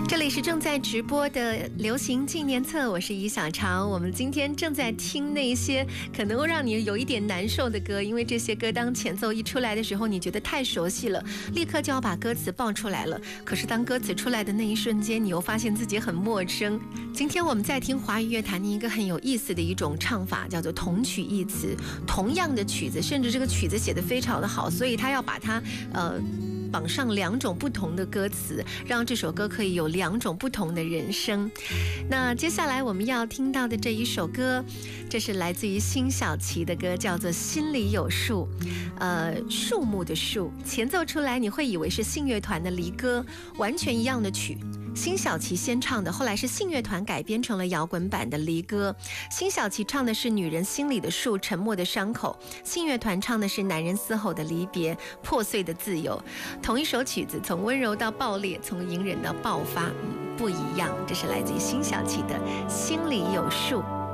这里是正在直播的流行纪念册，我是怡小潮。我们今天正在听那些可能会让你有一点难受的歌，因为这些歌当前奏一出来的时候，你觉得太熟悉了，立刻就要把歌词报出来了。可是当歌词出来的那一瞬间，你又发现自己很陌生。今天我们在听华语乐坛的一个很有意思的一种唱法，叫做同曲异词。同样的曲子，甚至这个曲子写得非常的好，所以他要把它绑上两种不同的歌词，让这首歌可以有两种不同的人生。那接下来我们要听到的这一首歌，这是来自于辛晓琪的歌，叫做《心里有数》。树木的树，前奏出来你会以为是信乐团的离歌，完全一样的曲。辛晓琪先唱的，后来是信乐团改编成了摇滚版的离歌。辛晓琪唱的是女人心里的树，沉默的伤口；信乐团唱的是男人嘶吼的离别，破碎的自由。同一首曲子，从温柔到爆裂，从隐忍到爆发，不一样。这是来自于辛晓琪的《心里有数》。